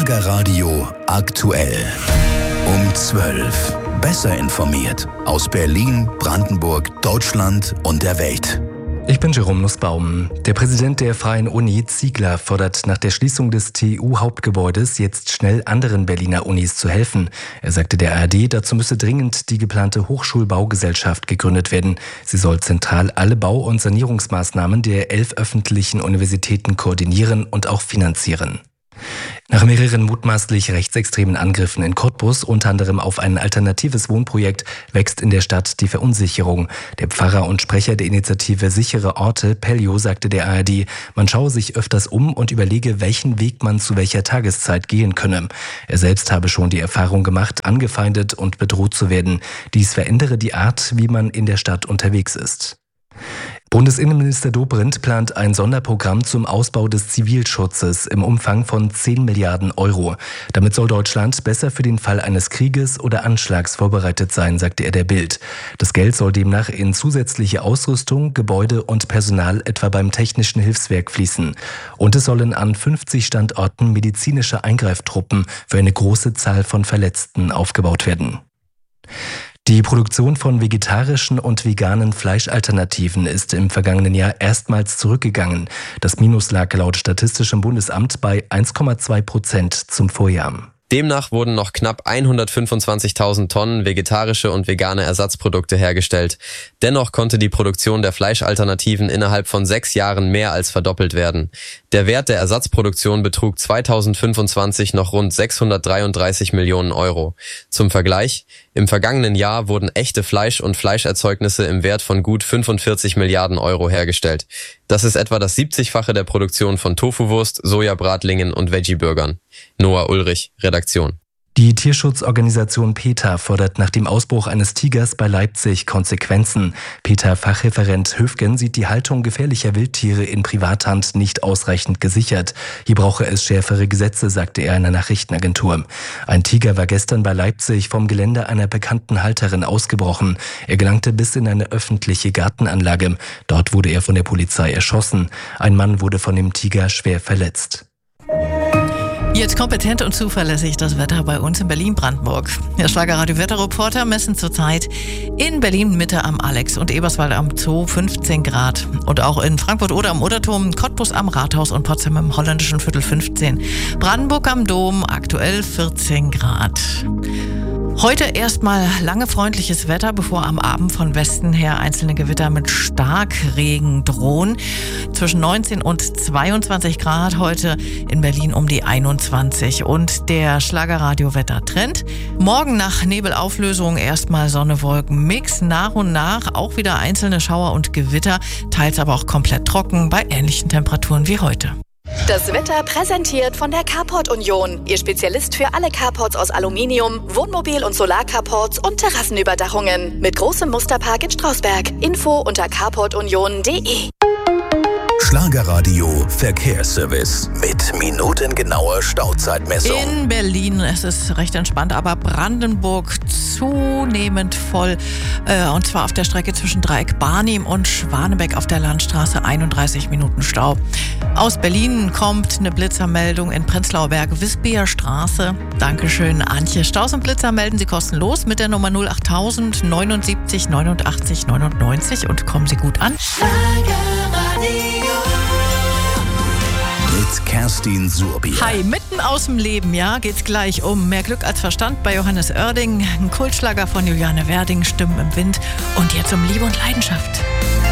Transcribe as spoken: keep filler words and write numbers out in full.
Schlagerradio aktuell. Um zwölf. Besser informiert. Aus Berlin, Brandenburg, Deutschland und der Welt. Ich bin Jerome Nussbaum. Der Präsident der Freien Uni, Ziegler, fordert nach der Schließung des T U-Hauptgebäudes jetzt schnell anderen Berliner Unis zu helfen. Er sagte der A R D, dazu müsse dringend die geplante Hochschulbaugesellschaft gegründet werden. Sie soll zentral alle Bau- und Sanierungsmaßnahmen der elf öffentlichen Universitäten koordinieren und auch finanzieren. Nach mehreren mutmaßlich rechtsextremen Angriffen in Cottbus, unter anderem auf ein alternatives Wohnprojekt, wächst in der Stadt die Verunsicherung. Der Pfarrer und Sprecher der Initiative Sichere Orte, Peljo, sagte der A R D, man schaue sich öfters um und überlege, welchen Weg man zu welcher Tageszeit gehen könne. Er selbst habe schon die Erfahrung gemacht, angefeindet und bedroht zu werden. Dies verändere die Art, wie man in der Stadt unterwegs ist. Bundesinnenminister Dobrindt plant ein Sonderprogramm zum Ausbau des Zivilschutzes im Umfang von zehn Milliarden Euro. Damit soll Deutschland besser für den Fall eines Krieges oder Anschlags vorbereitet sein, sagte er der Bild. Das Geld soll demnach in zusätzliche Ausrüstung, Gebäude und Personal etwa beim Technischen Hilfswerk fließen. Und es sollen an fünfzig Standorten medizinische Eingreiftruppen für eine große Zahl von Verletzten aufgebaut werden. Die Produktion von vegetarischen und veganen Fleischalternativen ist im vergangenen Jahr erstmals zurückgegangen. Das Minus lag laut Statistischem Bundesamt bei eins Komma zwei Prozent zum Vorjahr. Demnach wurden noch knapp hundertfünfundzwanzigtausend Tonnen vegetarische und vegane Ersatzprodukte hergestellt. Dennoch konnte die Produktion der Fleischalternativen innerhalb von sechs Jahren mehr als verdoppelt werden. Der Wert der Ersatzproduktion betrug zweitausendfünfundzwanzig noch rund sechshundertdreiunddreißig Millionen Euro. Zum Vergleich, im vergangenen Jahr wurden echte Fleisch- und Fleischerzeugnisse im Wert von gut fünfundvierzig Milliarden Euro hergestellt. Das ist etwa das siebzigfache der Produktion von Tofuwurst, Sojabratlingen und Veggie-Burgern. Noah Ulrich, Redaktion. Die Tierschutzorganisation PETA fordert nach dem Ausbruch eines Tigers bei Leipzig Konsequenzen. PETA-Fachreferent Höfgen sieht die Haltung gefährlicher Wildtiere in Privathand nicht ausreichend gesichert. Hier brauche es schärfere Gesetze, sagte er einer Nachrichtenagentur. Ein Tiger war gestern bei Leipzig vom Gelände einer bekannten Halterin ausgebrochen. Er gelangte bis in eine öffentliche Gartenanlage. Dort wurde er von der Polizei erschossen. Ein Mann wurde von dem Tiger schwer verletzt. Jetzt kompetent und zuverlässig das Wetter bei uns in Berlin-Brandenburg. Der Schlagerradio-Wetterreporter messen zurzeit in Berlin-Mitte am Alex- und Eberswald am Zoo fünfzehn Grad. Und auch in Frankfurt oder am Oderturm, Cottbus am Rathaus und Potsdam im Holländischen Viertel fünfzehn. Brandenburg am Dom aktuell vierzehn Grad. Heute erstmal lange freundliches Wetter, bevor am Abend von Westen her einzelne Gewitter mit Starkregen drohen. Zwischen neunzehn und zweiundzwanzig Grad heute in Berlin um die einundzwanzig. Und der Schlagerradio-Wettertrend. Morgen nach Nebelauflösung erstmal Sonne-Wolken-Mix. Nach und nach auch wieder einzelne Schauer und Gewitter, teils aber auch komplett trocken bei ähnlichen Temperaturen wie heute. Das Wetter präsentiert von der Carport Union. Ihr Spezialist für alle Carports aus Aluminium, Wohnmobil- und Solarcarports und Terrassenüberdachungen. Mit großem Musterpark in Strausberg. Info unter carport union punkt de. Schlagerradio Verkehrsservice mit minutengenauer Stauzeitmessung. In Berlin es ist recht entspannt, aber Brandenburg zunehmend voll. Äh, und zwar auf der Strecke zwischen Dreieck Barnim und Schwanebeck auf der Landstraße einunddreißig Minuten Stau. Aus Berlin kommt eine Blitzermeldung in Prenzlauer Berg, Wisbier Straße. Dankeschön, Antje. Staus und Blitzer melden Sie kostenlos mit der Nummer null acht null null neun sieben neun acht neun neun und kommen Sie gut an. Mit Kerstin Surbier. Hi, mitten aus dem Leben, ja, geht's gleich um mehr Glück als Verstand bei Johannes Oerding, ein Kultschlager von Juliane Werding, Stimmen im Wind und jetzt um Liebe und Leidenschaft.